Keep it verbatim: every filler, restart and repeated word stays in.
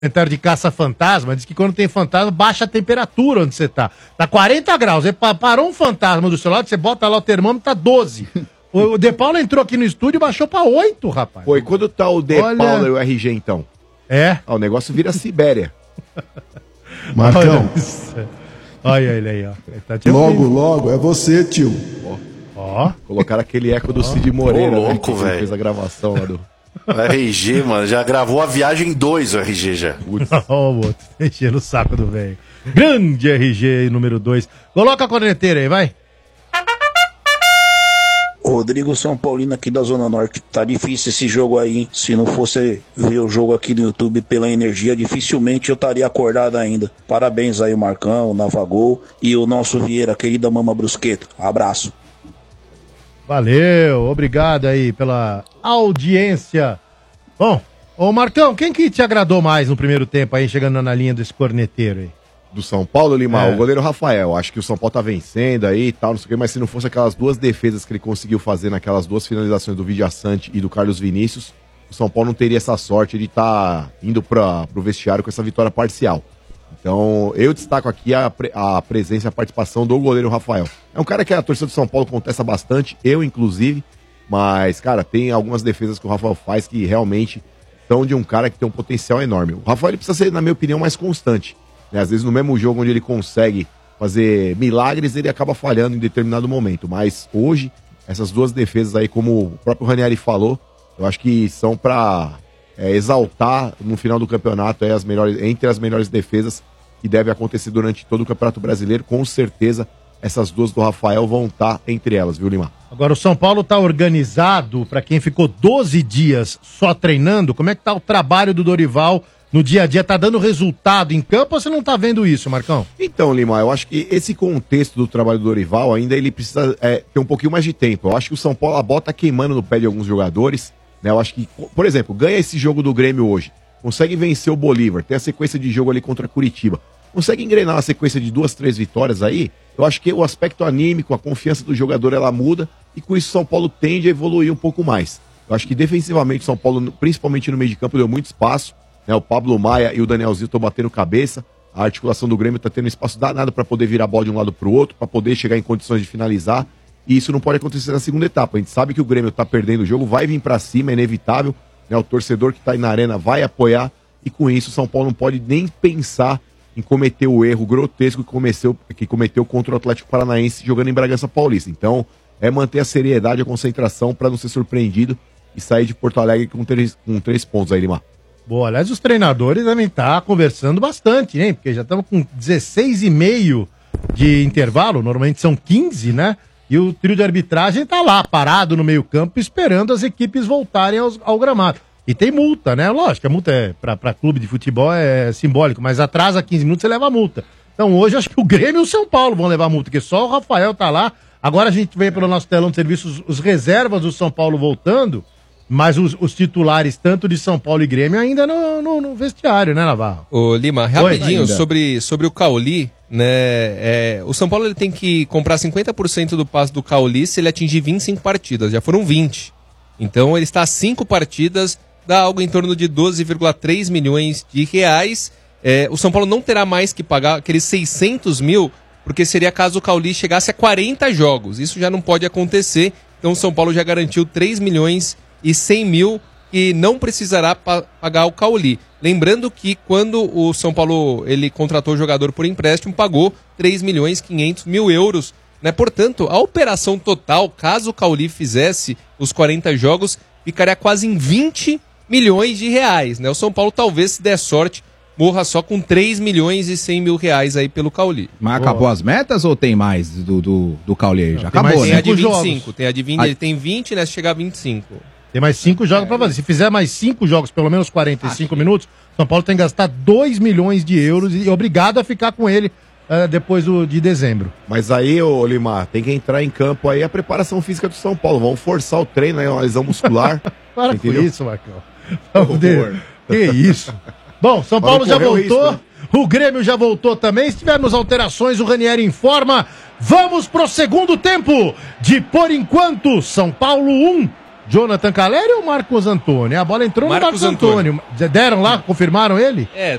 comentário de caça-fantasma, diz que quando tem fantasma, baixa a temperatura onde você tá. Tá quarenta graus, aí parou um fantasma do seu lado, você bota lá o termômetro, tá doze. O De Paula entrou aqui no estúdio e baixou pra oito, rapaz. Pô, e quando tá o De Olha... Paula e o R G, então? É? Ah, o negócio vira Sibéria. Marcão. Olha, olha ele aí, ó. Ele tá logo, logo, é você, tio. Ó. Ó. Colocaram aquele eco do Cid Moreira, Ô, louco, né, que velho. fez a gravação lá do... O R G, mano, já gravou a viagem dois, o R G já. Ó, o outro, enchendo o saco do velho. Grande R G número dois. Coloca a corneteira aí, vai. Rodrigo São Paulino aqui da Zona Norte. Tá difícil esse jogo aí, hein? Se não fosse ver o jogo aqui no YouTube pela energia, dificilmente eu estaria acordado ainda. Parabéns aí, o Marcão, o Navagol e o nosso Vieira, querida Mama Brusqueta. Abraço. Valeu, obrigado aí pela audiência. Bom, ô Marcão, quem que te agradou mais no primeiro tempo aí, chegando na linha desse corneteiro aí? Do São Paulo, Lima, É. o goleiro Rafael. Acho que o São Paulo tá vencendo aí e tal, não sei o quê, mas se não fosse aquelas duas defesas que ele conseguiu fazer naquelas duas finalizações do Vidia Sante e do Carlos Vinícius, o São Paulo não teria essa sorte de estar tá indo para pro vestiário com essa vitória parcial. Então, eu destaco aqui a, pre- a presença e a participação do goleiro Rafael. É um cara que a torcida do São Paulo contesta bastante, eu inclusive, mas, cara, tem algumas defesas que o Rafael faz que realmente são de um cara que tem um potencial enorme. O Rafael ele precisa ser, na minha opinião, mais constante. Né? Às vezes no mesmo jogo onde ele consegue fazer milagres, ele acaba falhando em determinado momento. Mas hoje, essas duas defesas aí, como o próprio Ranieri falou, eu acho que são para é, exaltar no final do campeonato aí, as melhores, entre as melhores defesas que deve acontecer durante todo o Campeonato Brasileiro. Com certeza, essas duas do Rafael vão estar entre elas, viu, Lima? Agora, o São Paulo tá organizado para quem ficou doze dias só treinando. Como é que tá o trabalho do Dorival no dia a dia? Tá dando resultado em campo ou você não tá vendo isso, Marcão? Então, Lima, eu acho que esse contexto do trabalho do Dorival ainda ele precisa é, ter um pouquinho mais de tempo. Eu acho que o São Paulo, a bola tá queimando no pé de alguns jogadores, né? Eu acho que, por exemplo, ganha esse jogo do Grêmio hoje, consegue vencer o Bolívar, tem a sequência de jogo ali contra Curitiba, consegue engrenar uma sequência de duas, três vitórias aí, eu acho que o aspecto anímico, a confiança do jogador, ela muda, e com isso o São Paulo tende a evoluir um pouco mais. Eu acho que defensivamente o São Paulo, principalmente no meio de campo, deu muito espaço, né? O Pablo Maia e o Danielzinho estão batendo cabeça, a articulação do Grêmio está tendo espaço danado para poder virar a bola de um lado para o outro, para poder chegar em condições de finalizar, e isso não pode acontecer na segunda etapa. A gente sabe que o Grêmio está perdendo o jogo, vai vir para cima, é inevitável, né? O torcedor que está aí na arena vai apoiar, e com isso o São Paulo não pode nem pensar em cometer o erro grotesco que cometeu, que cometeu contra o Atlético Paranaense jogando em Bragança Paulista. Então, é manter a seriedade, a concentração para não ser surpreendido e sair de Porto Alegre com três, com três pontos aí, Lima. Boa, aliás, os treinadores devem estar conversando bastante, né? Porque já estamos com dezesseis e meio de intervalo, normalmente são quinze, né? E o trio de arbitragem tá lá, parado no meio campo, esperando as equipes voltarem aos, ao gramado. E tem multa, né? Lógico, a multa é para clube de futebol é simbólico, mas atrasa quinze minutos, você leva a multa. Então hoje acho que o Grêmio e o São Paulo vão levar a multa, porque só o Rafael tá lá. Agora a gente vê pelo nosso telão de serviço os, os reservas do São Paulo voltando, mas os, os titulares, tanto de São Paulo e Grêmio, ainda no, no, no vestiário, né, Navarro? Ô, Lima, rapidinho, Oi, sobre, sobre o Cauli, né? É, o São Paulo ele tem que comprar cinquenta por cento do passe do Cauli se ele atingir vinte e cinco partidas. Já foram vinte. Então ele está a cinco partidas, dá algo em torno de doze vírgula três milhões de reais. É, o São Paulo não terá mais que pagar aqueles seiscentos mil, porque seria caso o Cauli chegasse a quarenta jogos. Isso já não pode acontecer. Então o São Paulo já garantiu três milhões e cem mil e não precisará pa- pagar o Cauli. Lembrando que quando o São Paulo ele contratou o jogador por empréstimo, pagou três milhões e quinhentos mil euros. Né? Portanto, a operação total, caso o Cauli fizesse os quarenta jogos, ficaria quase em vinte milhões de reais. Né? O São Paulo, talvez, se der sorte, morra só com três milhões e cem mil reais aí pelo Cauli. Mas acabou as metas ou tem mais do, do, do Cauli aí? Já Tem acabou, mais Tem né? a de vinte e jogos. cinco, tem a de vinte, Ai. ele tem vinte, né? Se chegar a vinte e cinco. Tem mais cinco jogos pra fazer. Se fizer mais cinco jogos, pelo menos quarenta e cinco minutos, São Paulo tem que gastar dois milhões de euros e é obrigado a ficar com ele uh, depois do, de dezembro. Mas aí, ô Limar, tem que entrar em campo aí a preparação física do São Paulo. Vamos forçar o treino aí, uma lesão muscular. Para Entendeu? com isso, Marcão. Meu Deus. Que isso. Bom, São Paulo já correr o voltou. risco, né? O Grêmio já voltou também. Se tivermos alterações, o Ranieri informa. Vamos pro segundo tempo de, por enquanto, São Paulo um, Jonathan Caleri ou Marcos Antônio? A bola entrou Marcos no Marcos Antônio. Antônio. Deram lá, confirmaram ele? É,